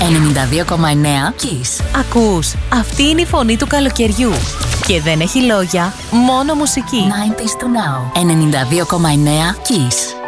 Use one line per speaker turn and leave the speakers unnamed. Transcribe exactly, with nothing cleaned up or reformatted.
ενενήντα δύο κόμμα εννέα Kiss.
Ακούς, αυτή είναι η φωνή του καλοκαιριού. Και δεν έχει λόγια, μόνο μουσική.
ενενήντα to now. ενενήντα δύο κόμμα εννέα Kiss.